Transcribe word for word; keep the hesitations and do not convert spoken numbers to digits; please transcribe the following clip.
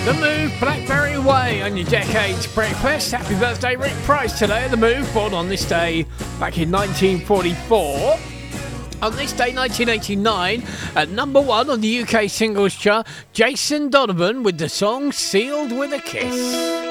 The Move, Blackberry Way on your Decades Breakfast. Happy birthday, Rick Price, today. The Move, born on this day back in nineteen forty-four. On this day, nineteen eighty-nine, at number one on the U K singles chart, Jason Donovan with the song Sealed with a Kiss.